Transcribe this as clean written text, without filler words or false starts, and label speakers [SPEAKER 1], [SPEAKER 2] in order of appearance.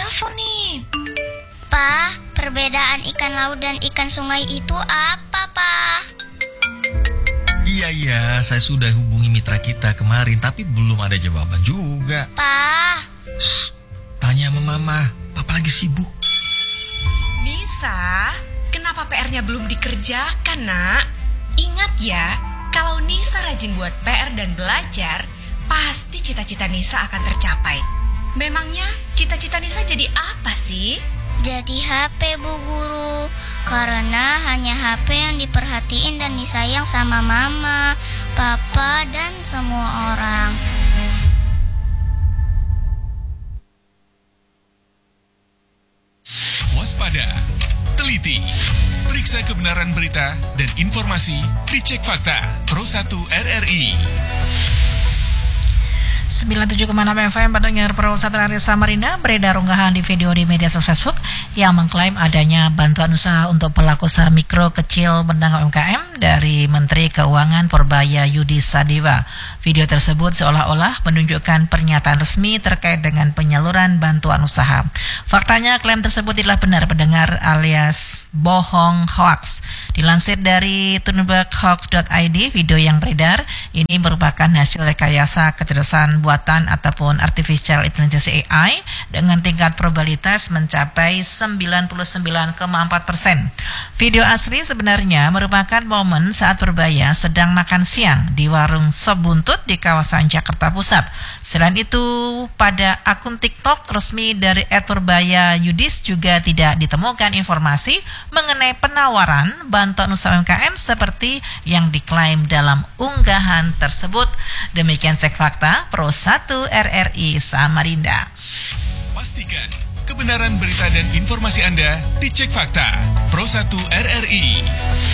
[SPEAKER 1] telepon nih.
[SPEAKER 2] Pa, perbedaan ikan laut dan ikan sungai itu apa, Pa?
[SPEAKER 3] Iya, saya sudah hubungi mitra kita kemarin, tapi belum ada jawaban juga.
[SPEAKER 2] Pa.
[SPEAKER 3] Shh, tanya sama Mama, Papa lagi sibuk.
[SPEAKER 1] Nisa, kenapa PR-nya belum dikerjakan, Nak? Ingat ya, kalau Nisa rajin buat PR dan belajar, pasti cita-cita Nisa akan tercapai. Memangnya cita-cita Nisa jadi apa sih?
[SPEAKER 2] Jadi HP, Bu Guru. Karena hanya HP yang diperhatiin dan disayang sama Mama, Papa, dan semua orang.
[SPEAKER 4] Waspada, teliti, periksa kebenaran berita dan informasi, dicek fakta. Pro 1 RRI
[SPEAKER 5] 97,6 FM pendengar Pro 1 RRI Samarinda, beredar unggahan di video di media sosial Facebook yang mengklaim adanya bantuan usaha untuk pelaku usaha mikro, kecil, menengah UMKM dari Menteri Keuangan Purbaya Yudi Sadiwa. Video tersebut seolah-olah menunjukkan pernyataan resmi terkait dengan penyaluran bantuan usaha. Faktanya klaim tersebut tidak benar pendengar, alias bohong hoax. Dilansir dari tunberghoax.id, video yang beredar ini merupakan hasil rekayasa kecerdasan buatan ataupun artificial intelligence AI dengan tingkat probabilitas mencapai 99,4%. Video asli sebenarnya merupakan momen saat Purbaya sedang makan siang di warung sop buntut di kawasan Jakarta Pusat. Selain itu, pada akun TikTok resmi dari @Purbaya Yudis juga tidak ditemukan informasi mengenai penawaran bantuan usaha UMKM seperti yang diklaim dalam unggahan tersebut. Demikian cek fakta Pro 1 RRI Samarinda.
[SPEAKER 4] Pastikan kebenaran berita dan informasi Anda dicek fakta. Pro 1 RRI